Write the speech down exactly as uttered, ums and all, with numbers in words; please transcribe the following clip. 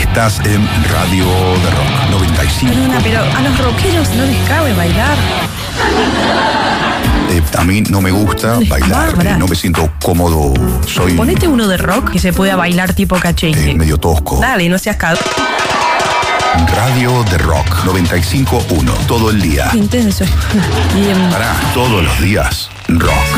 Estás en Radio de Rock noventa y cinco. Perdona, pero a los rockeros no les cabe bailar. Eh, a mí no me gusta No les bailar, cabra. eh, no me siento cómodo. Soy Ponete uno de rock que se pueda bailar tipo cachengue. eh, medio tosco. Dale, no seas cagado. Radio de Rock noventa y cinco punto uno. Todo el día. Intenso. Bien. Pará, todos los días. Rock.